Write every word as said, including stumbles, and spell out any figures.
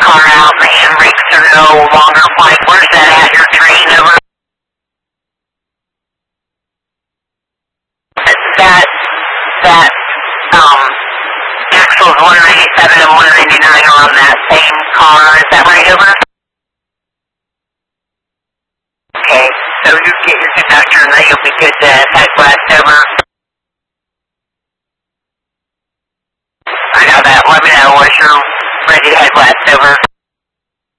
car out and the handbrakes are no longer flying. Where's that at? Your train over? That, that, um, axles one ninety-seven and one ninety-nine are on that same car. Is that right, over? Okay, so you get your conductor and then you'll be good to head west, over. I know that. Let me know once you're ready to head west, over.